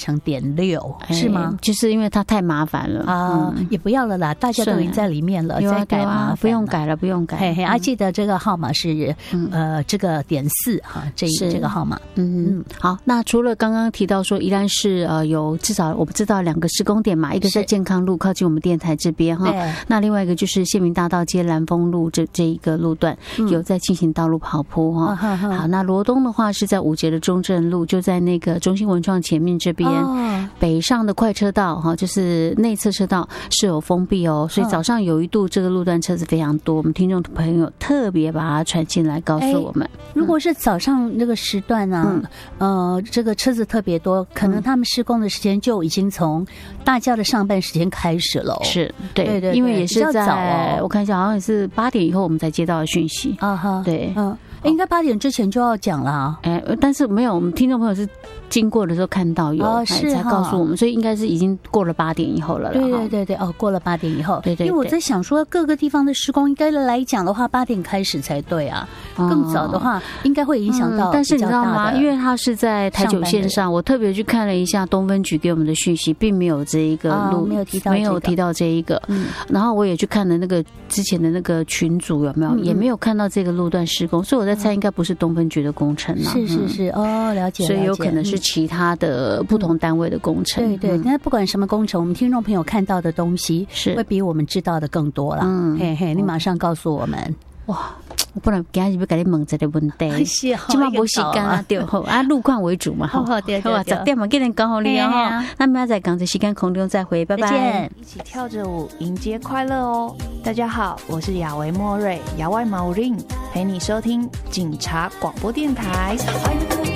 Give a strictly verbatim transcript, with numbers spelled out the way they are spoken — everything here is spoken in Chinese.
成点六，是吗？ 就是因为它太麻烦了啊，也不要了啦，大家都已经在里面了，再改麻烦， 不用改了，不用改。 嘿嘿，还记得这个号码是呃这个点四哈，这这个号码。 嗯嗯，好，那除了刚刚提到说宜兰市呃有至少我不知道两个施工点嘛，一个在健康路靠近我们电台这边哈，那另外一个就是县民大道接兰丰路这这一个路段有在进行道路跑铺哈。好，那罗东的话是在五节的中正路，就在那个中兴文创前面这边，北上的快车道哈，就是内侧车道是有封闭哦，所以早上有一度这个路段车子非常多，我们听众朋友特别把它传进来告诉我们。 如果是早上那个时段啊，呃，这个车子特别多，可能他们施工的时间就已经从大家的上班时间开始了。 是，对对对，因为也是在我看一下，好像也是八点以后我们才接到的讯息啊哈， 对， 嗯。应该八点之前就要讲了， 哎，但是没有，我们听众朋友是经过的时候看到有，哦、是才告诉我们，所以应该是已经过了八点以后了。 对对对对，哦，过了八点以后， 对 对, 对。 因为我在想说，各个地方的施工应该来讲的话，八点开始才对啊，哦、更早的话应该会影响到、嗯。 但是你知道吗？因为它是在台九线上，我特别去看了一下东分局给我们的讯息，并没有这一个路、哦、 没有提到、 这个、没有提到这一个。嗯，然后我也去看了那个之前的那个群组有没有，嗯、也没有看到这个路段施工，所以我在猜应该不是东分局的工程啊。 是是是，哦，了解。 所以有可能是其他的不同单位的工程。 对对，那不管什么工程，我们听众朋友看到的东西是会比我们知道的更多了。嗯，嘿嘿，你马上告诉我们。哇， 我不能今日要跟你问这个问题，今晚没时间啊，对好啊，路况为主嘛，好好对对对， 十点嘛，给人讲好你哦哈。那明仔载赶着时间空中再会，拜拜。 一起跳着舞迎接快乐哦！大家好，我是亚维莫瑞，亚外毛令，陪你收听警察广播电台。